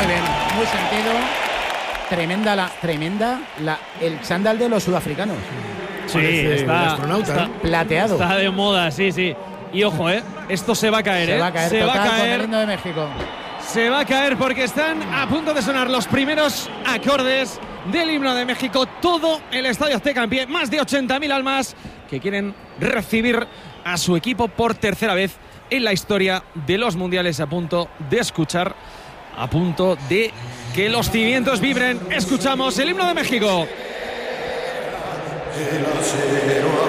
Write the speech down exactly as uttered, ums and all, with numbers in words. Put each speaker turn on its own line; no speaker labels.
Muy bien, muy sentido. Tremenda la, tremenda la, el chándal de los sudafricanos.
Sí, está, está
plateado.
Está de moda, sí, sí. Y ojo, eh, esto se va a caer,
se
eh.
Va a caer,
se
total,
va a caer.
Con el himno de México.
Se va a caer porque están a punto de sonar los primeros acordes del himno de México. Todo el Estadio Azteca en pie, más de ochenta mil almas que quieren recibir a su equipo por tercera vez en la historia de los mundiales, a punto de escuchar, a punto de que los cimientos vibren. Escuchamos el himno de México.